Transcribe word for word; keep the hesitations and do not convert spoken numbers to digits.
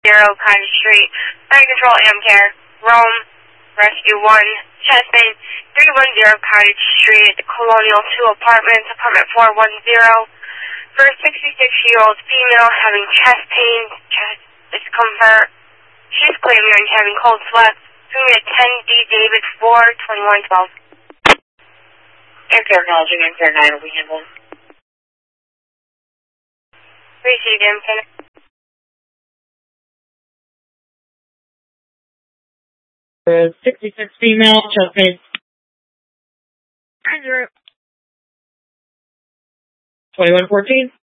zero Cottage Street, Fire Control Amcare, Rome, Rescue one, chest pain, three one zero Cottage Street, Colonial two Apartments, apartment four one zero, for a sixty-six-year-old female having chest pain, chest discomfort. She's claiming having cold sweats. Unit ten D David four, twenty-one twelve. Amcare acknowledging Amcare nine will be handled. Received Amcare. The sixty-six female, chest pain. twenty-one fourteen.